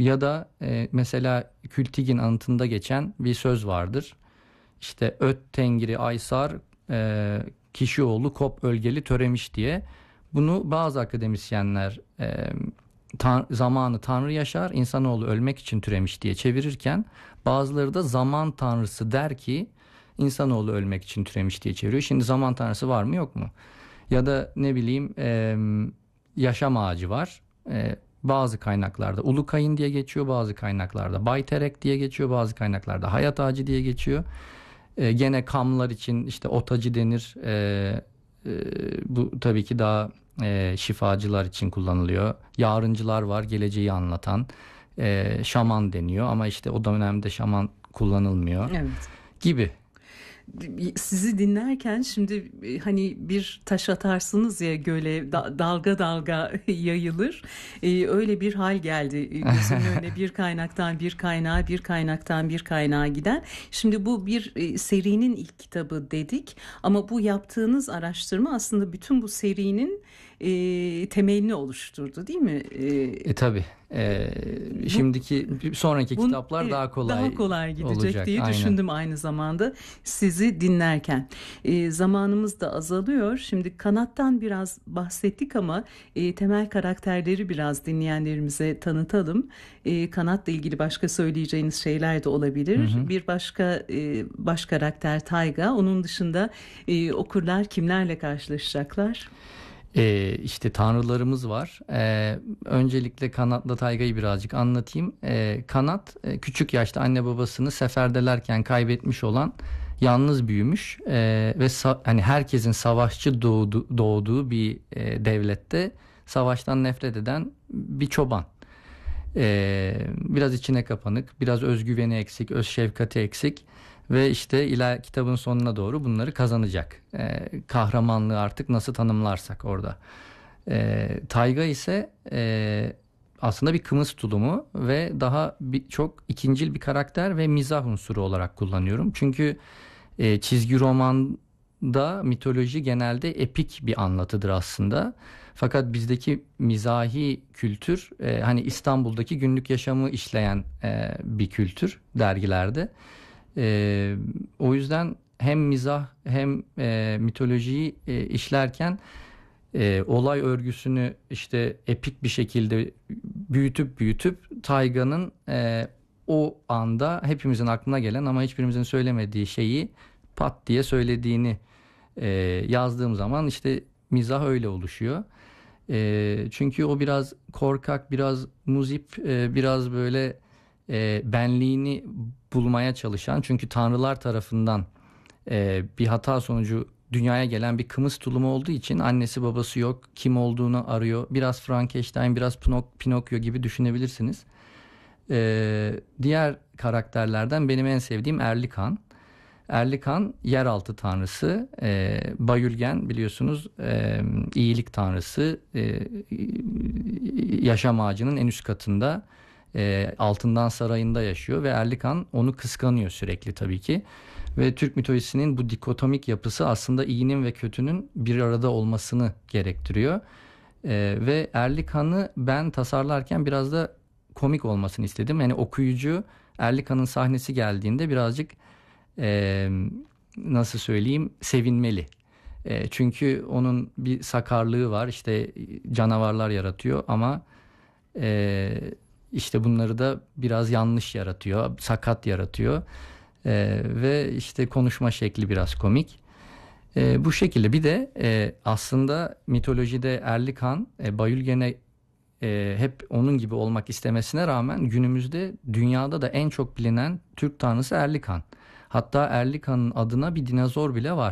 Ya da mesela Kültigin anıtında geçen bir söz vardır. İşte öt tengri aysar kişioğlu kop ölgeli töremiş diye. Bunu bazı akademisyenler zamanı Tanrı yaşar, insanoğlu ölmek için türemiş diye çevirirken, bazıları da zaman tanrısı der ki insanoğlu ölmek için türemiş diye çeviriyor. Şimdi zaman tanrısı var mı yok mu? Ya da ne bileyim yaşam ağacı var. Bazı kaynaklarda Ulu Kayın diye geçiyor, bazı kaynaklarda Bayterek diye geçiyor, bazı kaynaklarda Hayat Ağacı diye geçiyor. Gene kamlar için işte otacı denir. Bu tabii ki daha şifacılar için kullanılıyor. Yarıncılar var, geleceği anlatan. Şaman deniyor ama işte o dönemde şaman kullanılmıyor. Evet. Gibi. Sizi dinlerken şimdi hani bir taş atarsınız ya göle, dalga dalga yayılır. Öyle bir hal geldi gözümün önüne, bir kaynaktan bir kaynağa, bir kaynaktan bir kaynağa giden. Şimdi bu bir serinin ilk kitabı dedik ama bu yaptığınız araştırma aslında bütün bu serinin temelini oluşturdu, değil mi? Tabii. Şimdiki sonraki kitaplar daha kolay gidecek olacak. diye Aynen. düşündüm aynı zamanda sizi dinlerken. Zamanımız da azalıyor. Şimdi Kanat'tan biraz bahsettik ama temel karakterleri biraz dinleyenlerimize tanıtalım. Kanat'la ilgili başka söyleyeceğiniz şeyler de olabilir. Hı hı. Bir başka baş karakter Tayga. Onun dışında okurlar kimlerle karşılaşacaklar? İşte tanrılarımız var. Öncelikle Kanat'la Tayga'yı birazcık anlatayım. Kanat küçük yaşta anne babasını seferdelerken kaybetmiş olan, yalnız büyümüş ve hani herkesin savaşçı doğduğu bir devlette savaştan nefret eden bir çoban. Biraz içine kapanık, biraz özgüveni eksik, öz şefkati eksik. Ve işte kitabın sonuna doğru bunları kazanacak. Kahramanlığı artık nasıl tanımlarsak orada. Tayga ise aslında bir Kımız tulumu ve daha çok ikincil bir karakter ve mizah unsuru olarak kullanıyorum. Çünkü çizgi romanda mitoloji genelde epik bir anlatıdır aslında. Fakat bizdeki mizahi kültür hani İstanbul'daki günlük yaşamı işleyen bir kültür dergilerde. O yüzden hem mizah hem mitolojiyi işlerken olay örgüsünü işte epik bir şekilde büyütüp Tayga'nın o anda hepimizin aklına gelen ama hiçbirimizin söylemediği şeyi pat diye söylediğini yazdığım zaman işte mizah öyle oluşuyor. Çünkü o biraz korkak, biraz muzip, biraz böyle benliğini bulmaya çalışan, çünkü tanrılar tarafından bir hata sonucu dünyaya gelen bir Kımız tulumu olduğu için annesi babası yok, kim olduğunu arıyor. Biraz Frankenstein, biraz Pinokyo gibi düşünebilirsiniz. Diğer karakterlerden benim en sevdiğim Erlikan. Erlikan yeraltı tanrısı, Bayülgen biliyorsunuz iyilik tanrısı, yaşam ağacının en üst katında altından sarayında yaşıyor ve Erlikan onu kıskanıyor sürekli tabii ki. Ve Türk mitolojisinin bu dikotomik yapısı aslında iyinin ve kötünün bir arada olmasını gerektiriyor. Ve Erlikan'ı ben tasarlarken biraz da komik olmasını istedim. Yani okuyucu Erlikan'ın sahnesi geldiğinde birazcık nasıl söyleyeyim, sevinmeli. Çünkü onun bir sakarlığı var, işte canavarlar yaratıyor ama işte bunları da biraz yanlış yaratıyor, sakat yaratıyor. Ve işte konuşma şekli biraz komik. Bu şekilde bir de aslında mitolojide Erlikan Bayülgen'e hep onun gibi olmak istemesine rağmen günümüzde dünyada da en çok bilinen Türk tanrısı Erlikan. Hatta Erlikan'ın adına bir dinozor bile var.